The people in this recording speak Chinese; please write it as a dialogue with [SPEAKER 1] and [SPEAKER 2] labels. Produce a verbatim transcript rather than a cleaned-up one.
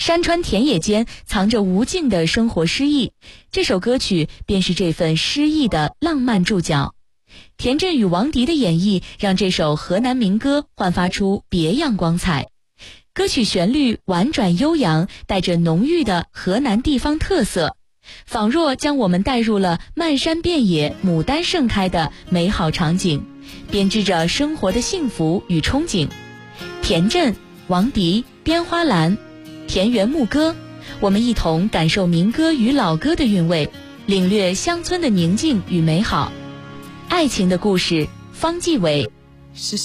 [SPEAKER 1] 山川田野间藏着无尽的生活诗意，这首歌曲便是这份诗意的浪漫注脚。田震与王迪的演绎让这首河南民歌焕发出别样光彩。歌曲旋律婉转悠扬，带着浓郁的河南地方特色，仿若将我们带入了漫山遍野牡丹盛开的美好场景，编织着生活的幸福与憧憬。田震、王迪、边花兰，田园牧歌，我们一同感受民歌与老歌的韵味，领略乡村的宁静与美好。爱情的故事，方季韦。
[SPEAKER 2] 是